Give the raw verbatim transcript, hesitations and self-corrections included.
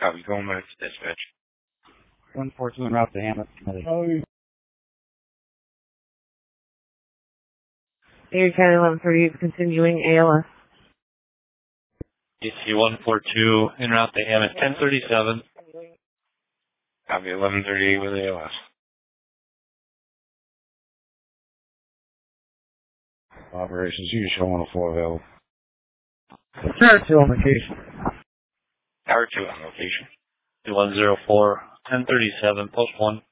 Copy, going back to dispatch. one four two en route to Hammett. Oh, Erie County eleven thirty-eight continuing A L S. A C one four two en route to Hammett ten thirty-seven. Copy, eleven thirty-eight with A L S. Operations, you show one oh four available. Tower two on location. Tower two on location. two one zero four, ten thirty-seven, post one.